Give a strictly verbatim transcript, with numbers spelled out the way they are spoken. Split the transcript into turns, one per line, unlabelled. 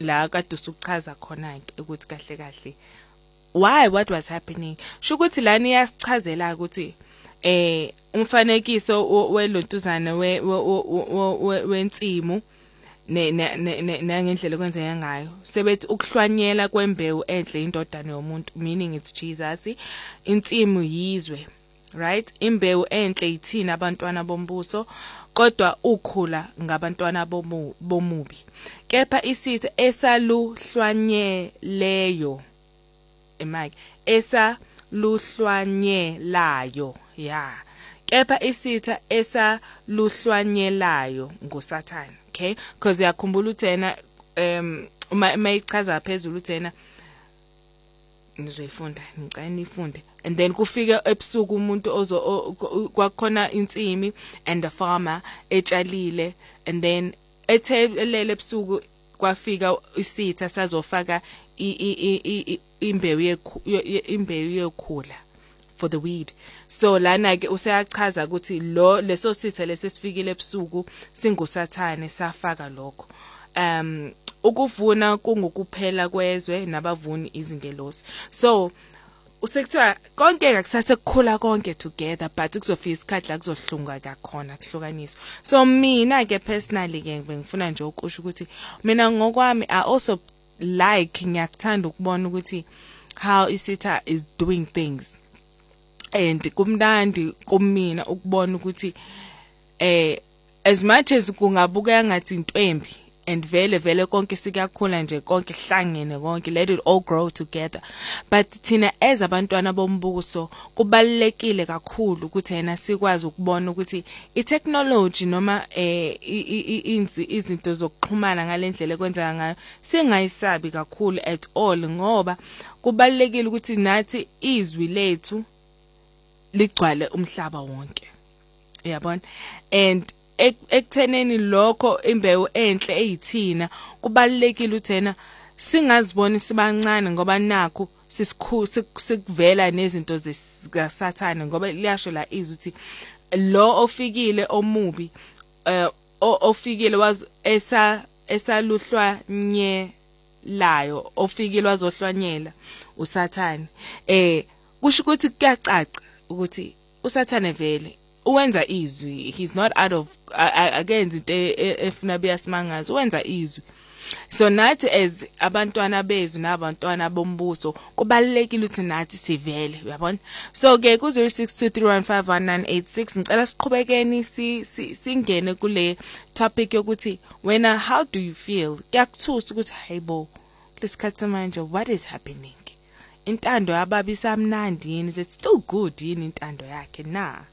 la kade usuchaza khona ke ukuthi kahle kahle why what was happening shukuthi lana iyasichazela ukuthi eh umfanekiso welontuzana we wentsimu ne nangendlela kwenzeka ngayo sebethi ukuhlwanyela kwembewu enhle indodana yomuntu meaning it's Jesus intsimu yizwe right imbewu enhle ithina abantwana bombuso kodwa ukhula ngabantwana bomubi kepha isitha esaluhlwanyeleyo emake esaluhlwanyelayo ya kepha isitha esaluhlwanyelayo nguSathane okay because yakhumbula uthena um mayichaza phezulu uthena nizoyifunda ngicela nifunde and then kufika ebusuku umuntu ozo kwakhona insimi and the farmer etshalile and then ethelele ebusuku kwafika isitha sazofaka imbewu imbewu yokhula for the weed so lana ke useyachaza ukuthi lo leso sitha lesesifikile ebusuku singuSathane safaka lokho um ukuvuna kungukuphela kwezwe nabavuni izingelosi so usekuthiwa konke akusase kukhula konke together but kuzofika isikhathi la kuzohlunga kakhona kuhlukaniswa so mina ke personally ke ngifuna nje ukusho ukuthi mina ngokwami I also like ngiyakuthanda ukubona ukuthi how isitha is doing things and kumnandi kumina ukubona ukuthi eh as much as kungabuka ngathi intwembi and vele vele konke sikuyakhula nje konke hlangene konke let it all grow together but thina as abantwana bombuso kubalekile kakhulu ukuthi yena sikwazi ukubona ukuthi itechnology noma eh izinto zokuxhumana ngalendlela kwenzeka ngayo singayisabi kakhulu at all ngoba kubalekile ukuthi nathi izwi lethu ligcwale umhlaba wonke uyabona and ekutheneni lokho imbewu enhle eyithina kubalekile uthena singaziboni sibancane ngoba nakho sisikhu sikuvela nezinto zeSathane ngoba liyasho la izwi uthi lo ofikile omubi eh ofikile wazi esa esaluhlwanyelayo ofikile wazohlwanyela uSathane eh kusho ukuthi kuyacaca ukuthi uSathane vele uwenza izwi he's not out of against into efuna beyasimangaza uwenza izwi so nathi as abantwana bezu nabantwana bombuso kubalekile ukuthi nathi sivele uyabona so ke ku zero six two three one five one nine eight six ngicela siqhubekeni singene kule topic yokuthi wena how do you feel kuyakuthusa ukuthi hayibo lesikhathi manje what is happening intando yababi samnandi yini is it still good yini intando yakhe na